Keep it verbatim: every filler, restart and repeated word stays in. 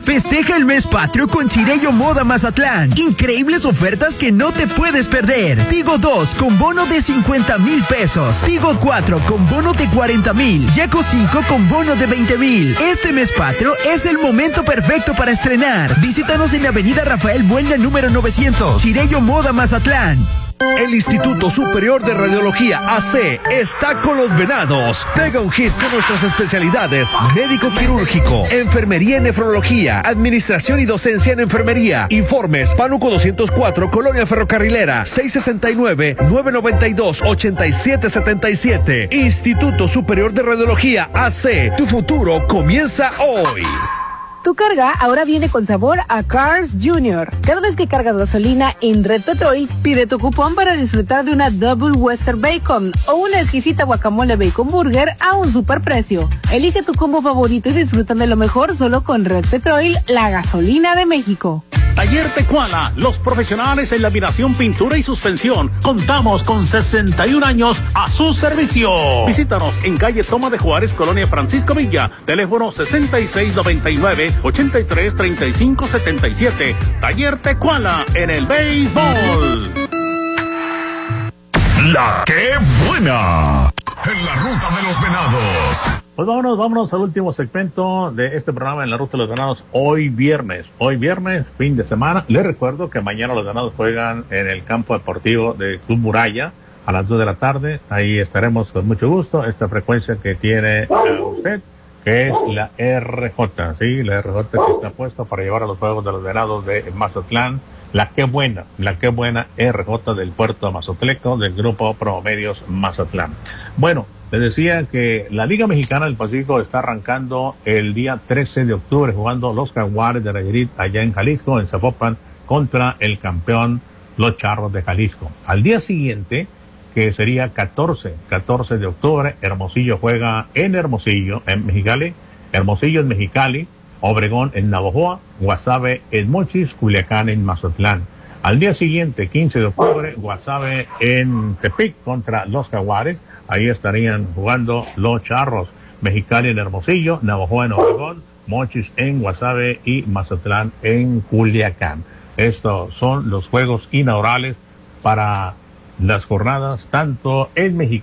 Festeja el mes patrio con Chirello Moda Mazatlán. Increíbles ofertas que no te puedes perder. Tigo dos con bono de cincuenta mil pesos. Tigo cuatro con bono de cuarenta mil. Yaco cinco con bono de veinte mil. Este mes patrio es el momento perfecto para estrenar. Visítanos en la avenida Rafael Buelna número novecientos. Chirello Moda Mazatlán. El Instituto Superior de Radiología A C está con los venados. Pega un hit con nuestras especialidades: médico quirúrgico, enfermería y nefrología, administración y docencia en enfermería. Informes: Pánuco doscientos cuatro, Colonia Ferrocarrilera, seis sesenta y nueve, nueve noventa y dos, ochenta y siete setenta y siete. Instituto Superior de Radiología A C. Tu futuro comienza hoy. Tu carga ahora viene con sabor a Cars Junior. Cada vez que cargas gasolina en Red Petrol, pide tu cupón para disfrutar de una Double Western Bacon o una exquisita guacamole bacon burger a un superprecio. Elige tu combo favorito y disfruta de lo mejor solo con Red Petrol, la gasolina de México. Taller Tecuala, los profesionales en laminación, pintura y suspensión. Contamos con sesenta y un años a su servicio. Visítanos en calle Toma de Juárez, Colonia Francisco Villa. Teléfono sesenta y seis noventa y nueve, ochenta y tres treinta y cinco setenta y siete. Taller Tecuala en el béisbol. La que buena. En la ruta de los venados. Pues vámonos, vámonos al último segmento de este programa en la Ruta de los Venados. Hoy viernes, hoy viernes, fin de semana. Les recuerdo que mañana los Venados juegan en el campo deportivo de Club Muralla a las dos de la tarde. Ahí estaremos con mucho gusto. Esta frecuencia que tiene uh, usted, que es la R J, ¿sí? La R J que está puesta para llevar a los Juegos de los Venados de Mazatlán. La que buena, la que buena R J del puerto mazotleco del grupo Promedios Mazatlán. Bueno, les decía que la Liga Mexicana del Pacífico está arrancando el día trece de octubre jugando los Jaguares de Nayarit allá en Jalisco, en Zapopan, contra el campeón, los Charros de Jalisco. Al día siguiente, que sería catorce de octubre, Hermosillo juega en Hermosillo, en Mexicali, Hermosillo en Mexicali, Obregón en Navojoa, Guasave en Mochis, Culiacán en Mazatlán. Al día siguiente, quince de octubre, Guasave en Tepic contra los Jaguares. Ahí estarían jugando los Charros. Mexicali en Hermosillo, Navojoa en Obregón, Mochis en Guasave y Mazatlán en Culiacán. Estos son los juegos inaugurales para las jornadas tanto en México